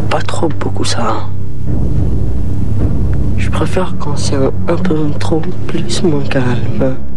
pas trop beaucoup ça. Je préfère quand c'est un peu trop plus moins calme.